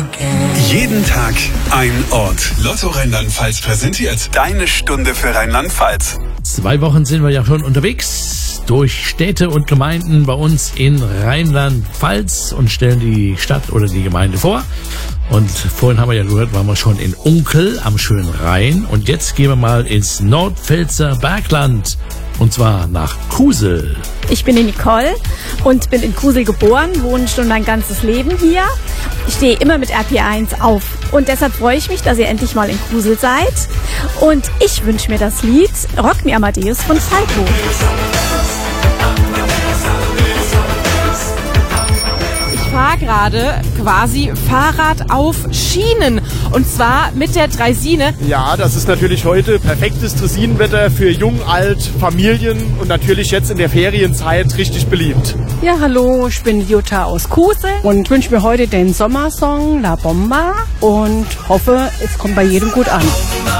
Jeden Tag ein Ort. Lotto Rheinland-Pfalz präsentiert deine Stunde für Rheinland-Pfalz. 2 Wochen sind wir ja schon unterwegs durch Städte und Gemeinden bei uns in Rheinland-Pfalz und stellen die Stadt oder die Gemeinde vor. Und vorhin haben wir ja gehört, waren wir schon in Unkel am schönen Rhein. Und jetzt gehen wir mal ins Nordpfälzer Bergland. Und zwar nach Kusel. Ich bin die Nicole und bin in Kusel geboren, wohne schon mein ganzes Leben hier. Ich stehe immer mit RPR1 auf. Und deshalb freue ich mich, dass ihr endlich mal in Kusel seid. Und ich wünsche mir das Lied Rock Me Amadeus von Falco. Ich fahre gerade quasi Fahrrad auf Schienen und zwar mit der Draisine. Ja, das ist natürlich heute perfektes Dreisinenwetter für Jung, Alt, Familien und natürlich jetzt in der Ferienzeit richtig beliebt. Ja, hallo, ich bin Jutta aus Kusel und wünsche mir heute den Sommersong La Bomba und hoffe, es kommt bei jedem gut an.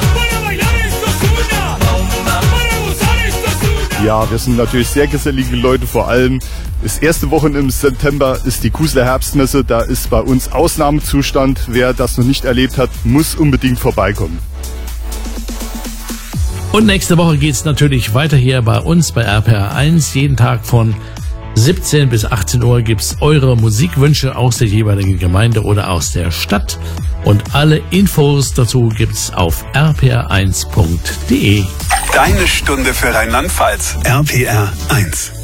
Ja, wir sind natürlich sehr gesellige Leute, vor allem das erste Wochenende im September ist die Kuseler Herbstmesse, da ist bei uns Ausnahmezustand. Wer das noch nicht erlebt hat, muss unbedingt vorbeikommen. Und nächste Woche geht es natürlich weiter hier bei uns bei RPR1. Jeden Tag von 17 bis 18 Uhr gibt es eure Musikwünsche aus der jeweiligen Gemeinde oder aus der Stadt. Und alle Infos dazu gibt es auf rpr1.de. Deine Stunde für Rheinland-Pfalz. RPR1.